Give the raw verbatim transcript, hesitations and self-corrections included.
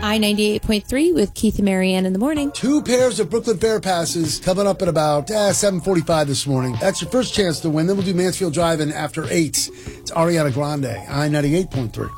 I ninety-eight point three with Keith and Marianne in the morning. Two pairs of Brooklyn Fair passes coming up at about uh, seven forty-five this morning. That's your first chance to win. Then we'll do Mansfield Drive-In after eight. It's Ariana Grande, I ninety-eight point three.